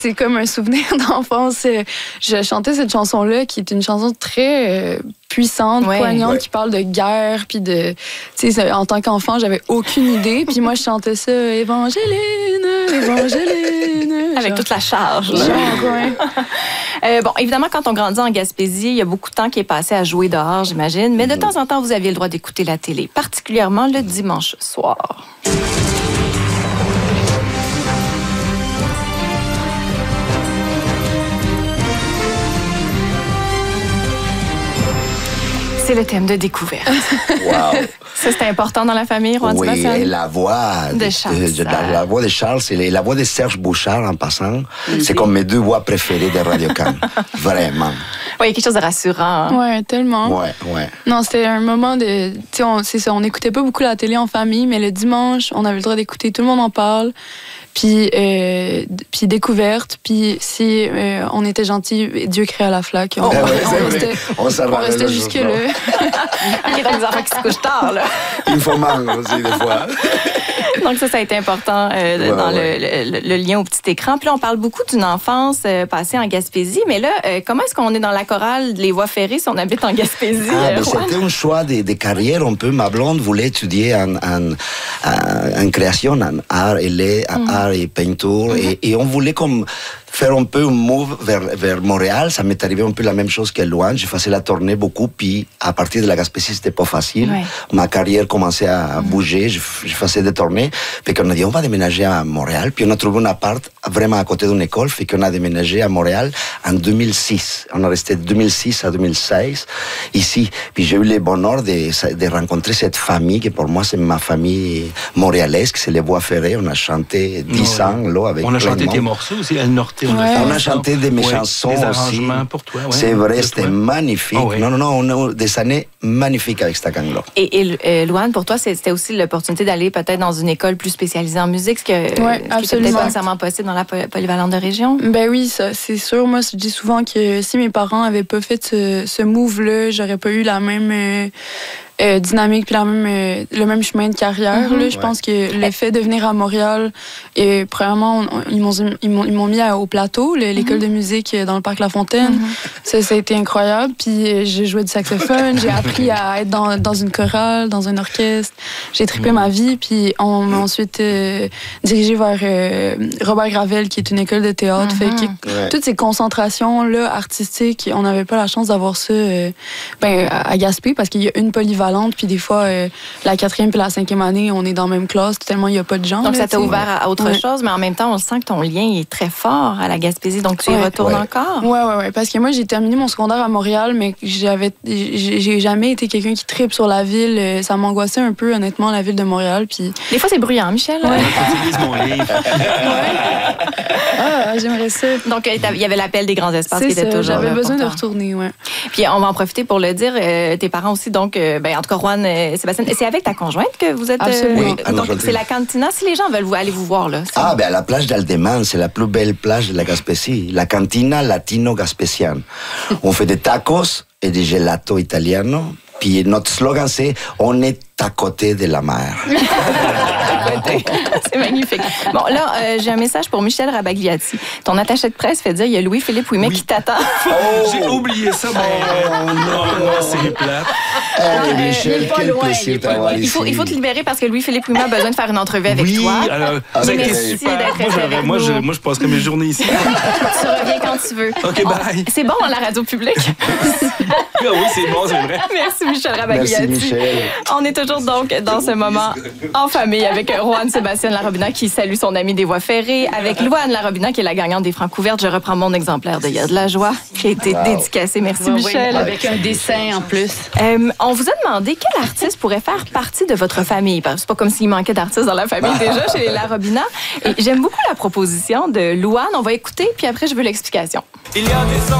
C'est comme un souvenir d'enfance. Je chantais cette chanson-là, qui est une chanson très puissante, poignante, qui parle de guerre, puis de... Tu sais, en tant qu'enfant, j'avais aucune idée. Puis moi, je chantais ça, Évangéline, Évangéline. Avec toute la charge. Bon, évidemment, quand on grandit en Gaspésie, il y a beaucoup de temps qui est passé à jouer dehors, j'imagine. Mais de temps en temps, vous aviez le droit d'écouter la télé, particulièrement le dimanche soir. C'est le thème de découverte. Wow. Ça, c'était important dans la famille, Rohan Sebastian? Oui, la voix de Charles. La voix de Charles, c'est la voix de Serge Bouchard, en passant. C'est comme mes deux voix préférées de Radio-Can. Vraiment. Oui, il y a quelque chose de rassurant. Oui, tellement. Ouais. Non, c'était un moment de... Tu sais, c'est ça, on n'écoutait pas beaucoup la télé en famille, mais le dimanche, on avait le droit d'écouter, tout le monde en parle. Puis découverte, puis si on était gentil, Dieu créa la flaque. On restait jusque-là. Il y a des enfants qui se couchent tard, là. Il faut manquer aussi, des fois. Donc ça a été important dans le lien au petit écran. Puis là, on parle beaucoup d'une enfance passée en Gaspésie, mais là, comment est-ce qu'on est dans la chorale Les Voies ferrées si on habite en Gaspésie? C'était un choix de carrière un peu. Ma blonde voulait étudier en création, en art et art et peinture, et on voulait comme faire un peu un move vers Montréal. Ça m'est arrivé un peu la même chose que Louane. Je faisais la tournée beaucoup, puis à partir de la Gaspésie, c'était pas facile. Ouais. Ma carrière commençait à bouger, je faisais des tournées. Fait qu'on a dit, on va déménager à Montréal, puis on a trouvé un appart vraiment à côté d'une école, fait qu'on a déménagé à Montréal en 2006. On est resté de 2006 à 2016 ici. Puis j'ai eu le bonheur de rencontrer cette famille, qui pour moi, c'est ma famille montréalaise, c'est les Voies ferrées. On a chanté 10 ans, là, avec on a chanté tes morceaux aussi, El Norte. On a chanté de mes chansons des aussi. Pour toi. C'est vrai, c'était magnifique. Non, on a des années magnifiques avec cette gang-là. Et Louane, pour toi, c'était aussi l'opportunité d'aller peut-être dans une école plus spécialisée en musique, ce qui n'était peut-être pas nécessairement possible dans la polyvalente de région. Ben oui, ça, c'est sûr. Moi, je dis souvent que si mes parents n'avaient pas fait ce move-là, j'aurais pas eu la même... dynamique puis le même chemin de carrière. Là. Je pense que le fait de venir à Montréal, et premièrement, ils m'ont mis au plateau, l'école de musique dans le parc La Fontaine. Ça a été incroyable. Puis j'ai joué du saxophone, j'ai appris à être dans une chorale, dans un orchestre. J'ai trippé ma vie. Puis on m'a ensuite dirigée vers Robert Gravel, qui est une école de théâtre. Fait que toutes ces concentrations-là artistiques, on n'avait pas la chance d'avoir ça à Gaspé, parce qu'il y a une polyvalente. Puis des fois, la 4e puis la 5e année, on est dans la même classe, tellement il n'y a pas de gens. Donc, ça t'a ouvert à autre chose, mais en même temps, on sent que ton lien est très fort à la Gaspésie, donc tu y retournes encore? Oui, parce que moi, j'ai terminé mon secondaire à Montréal, mais j'ai jamais été quelqu'un qui tripe sur la ville. Ça m'angoissait un peu, honnêtement, la ville de Montréal. Puis... Des fois, c'est bruyant, Michel. Utilise mon livre. J'aimerais ça. Donc, il y avait l'appel des grands espaces qui était toujours j'avais besoin de retourner, Puis, on va en profiter pour le dire. Tes parents aussi, donc, en tout cas, Rohan Sebastian, c'est avec ta conjointe que vous êtes... Absolument. Donc, c'est la Cantina. Si les gens veulent aller vous voir, là. À la plage d'Aldeman, c'est la plus belle plage de la Gaspésie. La Cantina Latino Gaspésienne. On fait des tacos et des gelato italiano. Puis notre slogan, c'est « On est à côté de la mer ». C'est magnifique. Bon, là, j'ai un message pour Michel Rabagliati. Ton attaché de presse fait dire il y a Louis-Philippe Ouimet qui t'attend. J'ai oublié ça, non, c'est plate. Michel, quel plaisir d'avoir ici. Il faut te libérer parce que Louis-Philippe Ouimet a besoin de faire une entrevue avec toi. Oui, alors, ça a été super. Moi, je passerai mes journées ici. Tu reviens quand tu veux. OK, bye. C'est bon, la radio publique. Oui, c'est bon, c'est vrai. Merci, Michel Rabagliati. Merci, Michel. On est toujours donc dans ce moment en famille avec Rohan Sebastian Larobina qui salue son ami des Voies ferrées, avec Louane Larobina qui est la gagnante des Francs couvertes. Je reprends mon exemplaire de Il y a de la joie qui a été dédicacé. Merci, Michel. Avec un dessin en plus. On vous a demandé quel artiste pourrait faire partie de votre famille. C'est pas comme s'il manquait d'artistes dans la famille déjà chez les Larobina. Et j'aime beaucoup la proposition de Louane. On va écouter, puis après, je veux l'explication. Il y a des